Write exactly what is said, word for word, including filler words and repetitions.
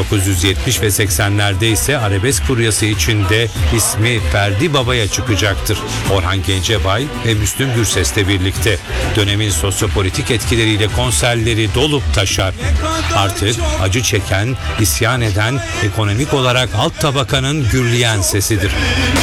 dokuz yüz yetmiş ve seksenlerde ise arabesk furyası içinde ismi Ferdi Baba'ya çıkacaktır. Orhan Gencebay ve Müslüm Gürses'le birlikte dönemin sosyopolitik etkileriyle konserleri dolup taşar. Artık acı çeken, isyan eden, ekonomik olarak alt tabakanın gürleyen sesidir.